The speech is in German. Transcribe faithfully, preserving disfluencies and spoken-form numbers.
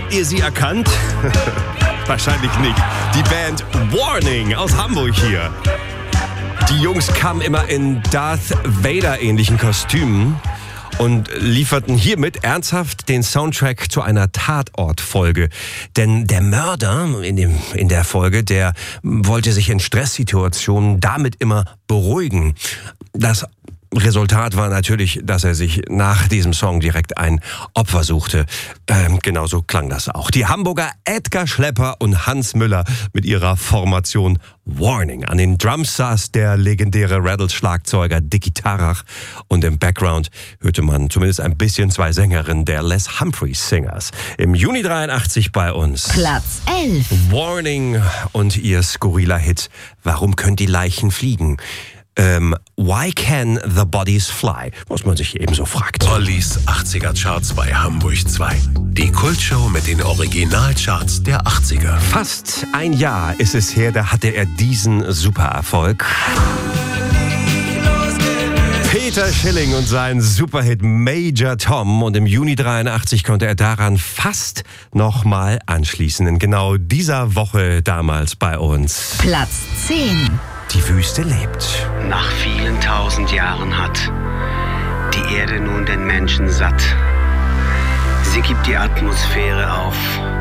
Habt ihr sie erkannt? Wahrscheinlich nicht. Die Band Warning aus Hamburg hier. Die Jungs kamen immer in Darth Vader-ähnlichen Kostümen und lieferten hiermit ernsthaft den Soundtrack zu einer Tatortfolge. Denn der Mörder in, dem, in der Folge, der wollte sich in Stresssituationen damit immer beruhigen. Das Resultat war natürlich, dass er sich nach diesem Song direkt ein Opfer suchte. Ähm, genauso klang das auch. Die Hamburger Edgar Schlepper und Hans Müller mit ihrer Formation Warning. An den Drums saß der legendäre Rattles-Schlagzeuger Dickie Tarach und im Background hörte man zumindest ein bisschen zwei Sängerinnen der Les Humphreys Singers. Im Juni dreiundachtzig bei uns Platz elf. Warning und ihr skurriler Hit Warum können die Leichen fliegen? Ähm, Why Can the Bodies Fly? Was man sich ebenso fragt. Ollis achtziger Charts bei Hamburg zwei. Die Kultshow mit den Originalcharts der achtziger. Fast ein Jahr ist es her, da hatte er diesen Supererfolg. Peter Schilling und sein Superhit Major Tom. Und im Juni dreiundachtzig konnte er daran fast nochmal anschließen. In genau dieser Woche damals bei uns. Platz zehn. Die Wüste lebt. Nach vielen tausend Jahren hat die Erde nun den Menschen satt. Sie gibt die Atmosphäre auf